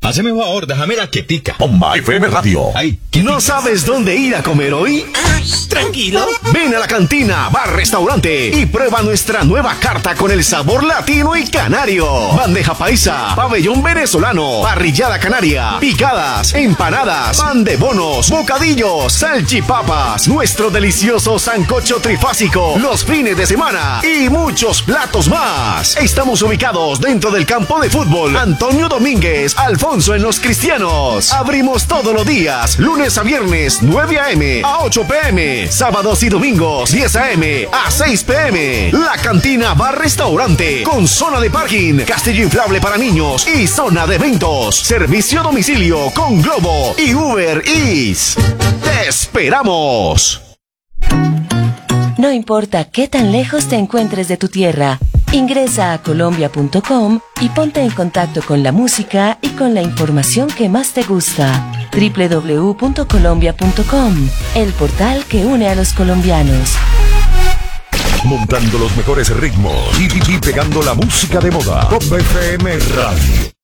Hazme un favor, déjame la quietica. Bomba FM Radio. Ay, ¿No sabes dónde ir a comer hoy? Tranquilo. Ven a la cantina Bar Restaurante y prueba nuestra nueva carta con el sabor latino y canario. Bandeja paisa, pabellón venezolano, parrillada canaria, picadas, empanadas, pan de bonos, bocadillos, salchipapas, nuestro delicioso sancocho trifásico, los fines de semana y muchos platos más. Estamos ubicados dentro del campo de fútbol Antonio Domínguez, Alfonso en Los Cristianos. Abrimos todos los días, lunes a viernes, 9 a.m. a 8 p.m. Sábados y domingos, 10 a.m. a 6 p.m. La cantina Bar Restaurante, con zona de parking, castillo inflable para niños y zona de eventos. Servicio a domicilio con Globo y Uber Eats. ¡Te esperamos! No importa qué tan lejos te encuentres de tu tierra, ingresa a colombia.com y ponte en contacto con la música y con la información que más te gusta. www.colombia.com, el portal que une a los colombianos. Montando los mejores ritmos y pegando la música de moda. Bomba FM Radio.